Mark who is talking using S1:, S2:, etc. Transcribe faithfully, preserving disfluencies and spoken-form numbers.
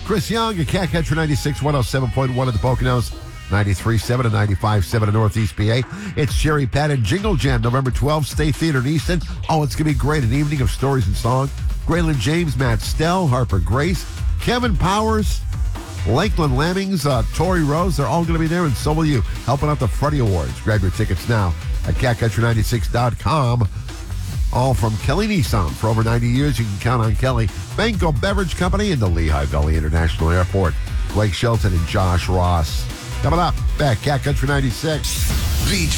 S1: Chris Young at Cat Country ninety-six, one oh seven point one at the Poconos, ninety-three point seven and ninety-five point seven in Northeast P A. It's Sherry Pat and Jingle Jam, November twelfth, State Theater in Easton. Oh, it's going to be great. An evening of stories and song. Graylin James, Matt Stell, Harper Grace, Kevin Powers, Lakeland Lammings, uh, Tori Rose. They're all going to be there, and so will you, helping out the Freddie Awards. Grab your tickets now at cat country ninety-six dot com. All from Kelly Nissan. For over ninety years, you can count on Kelly. Banco Beverage Company and the Lehigh Valley International Airport. Blake Shelton and Josh Ross. Coming up, back Cat Country ninety-six.
S2: Beach